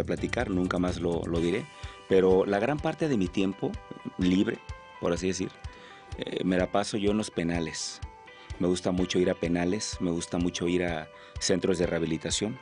a platicar, nunca más lo diré, pero la gran parte de mi tiempo libre, por así decir, me la paso yo en los penales. Me gusta mucho ir a penales, me gusta mucho ir a centros de rehabilitación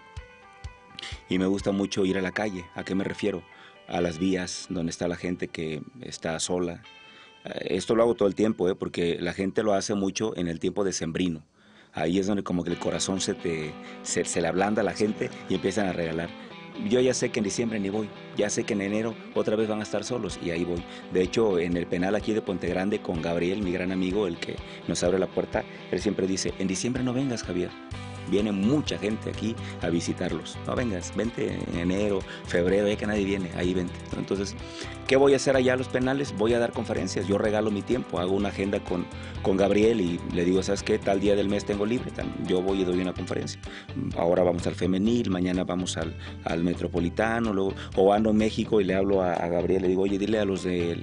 y me gusta mucho ir a la calle. ¿A qué me refiero? A las vías donde está la gente que está sola. Esto lo hago todo el tiempo, porque la gente lo hace mucho en el tiempo decembrino. Ahí es donde como que el corazón se le ablanda a la gente y empiezan a regalar. Yo ya sé que en diciembre ni voy, ya sé que en enero otra vez van a estar solos y ahí voy. De hecho, en el penal aquí de Puente Grande con Gabriel, mi gran amigo, el que nos abre la puerta, él siempre dice, en diciembre no vengas, Javier. Viene mucha gente aquí a visitarlos. No vengas, vente en enero, febrero, ya que nadie viene, ahí vente. Entonces, ¿qué voy a hacer allá a los penales? Voy a dar conferencias, yo regalo mi tiempo, hago una agenda con Gabriel y le digo, ¿sabes qué? Tal día del mes tengo libre, yo voy y doy una conferencia. Ahora vamos al femenil, mañana vamos al metropolitano, luego, o ando en México y le hablo a Gabriel, le digo, oye, dile a los del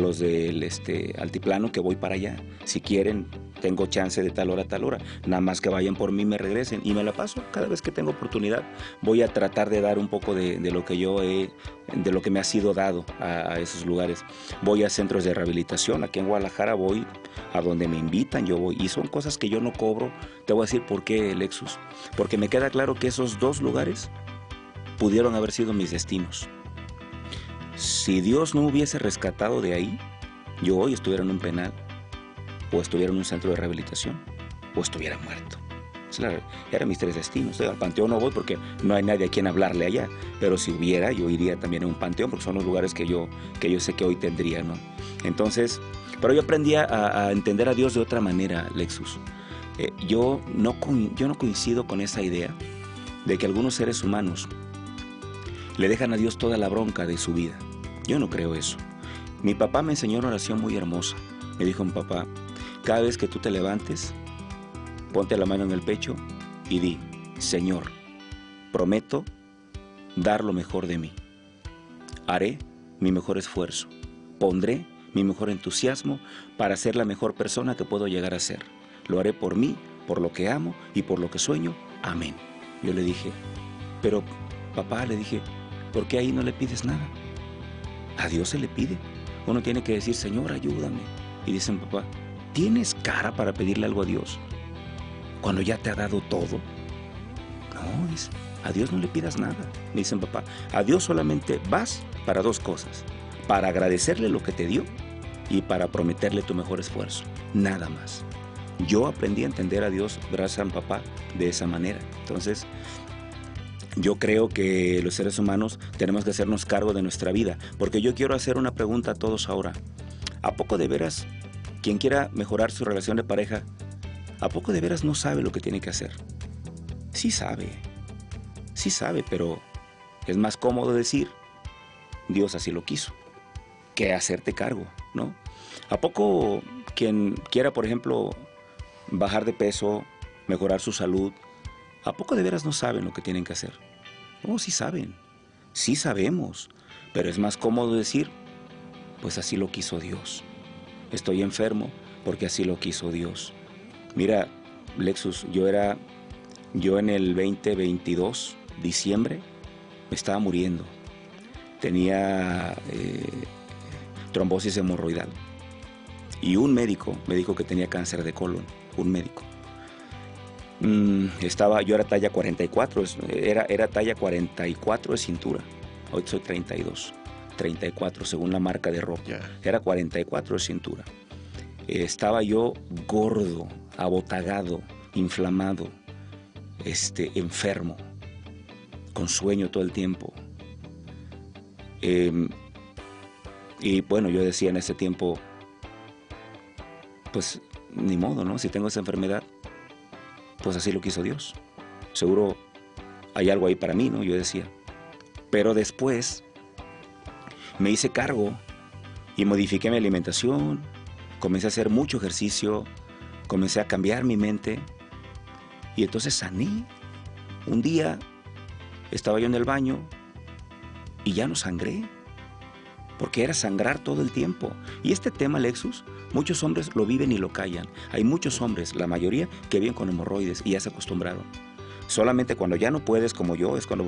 altiplano que voy para allá. Si quieren, tengo chance de tal hora a tal hora. Nada más que vayan por mí, me regresen y me la paso cada vez que tengo oportunidad. Voy a tratar de dar un poco de lo que de lo que me ha sido dado a esos lugares. Voy a centros de rehabilitación. Aquí en Guadalajara voy a donde me invitan, yo voy. Y son cosas que yo no cobro. Te voy a decir por qué, Lexus. Porque me queda claro que esos dos lugares pudieron haber sido mis destinos. Si Dios no hubiese rescatado de ahí, yo hoy estuviera en un penal, o estuviera en un centro de rehabilitación, o estuviera muerto. Eran mis tres destinos. Al panteón no voy porque no hay nadie a quien hablarle allá, pero si hubiera, yo iría también a un panteón porque son los lugares que yo sé que hoy tendría, ¿no? Entonces, pero yo aprendí a entender a Dios de otra manera, Lexus. Yo no coincido con esa idea de que algunos seres humanos le dejan a Dios toda la bronca de su vida. Yo no creo eso. Mi papá me enseñó una oración muy hermosa. Me dijo mi papá, cada vez que tú te levantes, ponte la mano en el pecho y di, Señor, prometo dar lo mejor de mí. Haré mi mejor esfuerzo. Pondré mi mejor entusiasmo para ser la mejor persona que puedo llegar a ser. Lo haré por mí, por lo que amo y por lo que sueño. Amén. Yo le dije, pero papá, le dije, ¿por qué ahí no le pides nada? A Dios se le pide. Uno tiene que decir, Señor, ayúdame. Y dicen, papá, ¿tienes cara para pedirle algo a Dios cuando ya te ha dado todo? No, dice, a Dios no le pidas nada. Me dicen, papá, a Dios solamente vas para dos cosas, para agradecerle lo que te dio y para prometerle tu mejor esfuerzo, nada más. Yo aprendí a entender a Dios, gracias a mi papá, de esa manera. Entonces, yo creo que los seres humanos tenemos que hacernos cargo de nuestra vida, porque yo quiero hacer una pregunta a todos ahora. ¿A poco de veras, quien quiera mejorar su relación de pareja, a poco de veras no sabe lo que tiene que hacer? Sí sabe, pero es más cómodo decir, Dios así lo quiso, que hacerte cargo, ¿no? ¿A poco quien quiera, por ejemplo, bajar de peso, mejorar su salud, a poco de veras no saben lo que tienen que hacer? No, sí saben, sí sabemos, pero es más cómodo decir, pues así lo quiso Dios. Estoy enfermo porque así lo quiso Dios. Mira, Lexus, yo en el 2022, diciembre, me estaba muriendo. Tenía trombosis hemorroidal. Y un médico me dijo que tenía cáncer de colon, un médico. Yo era talla 44, era talla 44 de cintura. Hoy soy 32, 34 según la marca de ropa. Era 44 de cintura. Estaba yo gordo, abotagado, inflamado, enfermo, con sueño todo el tiempo. Y bueno, yo decía en ese tiempo, pues ni modo, ¿no? Si tengo esa enfermedad, pues así lo quiso Dios. Seguro hay algo ahí para mí, ¿no? Yo decía. Pero después me hice cargo y modifiqué mi alimentación, comencé a hacer mucho ejercicio, comencé a cambiar mi mente y entonces sané. Un día estaba yo en el baño y ya no sangré, porque era sangrar todo el tiempo. Y este tema, Lexus, muchos hombres lo viven y lo callan. Hay muchos hombres, la mayoría, que viven con hemorroides y ya se acostumbraron. Solamente cuando ya no puedes, como yo, es cuando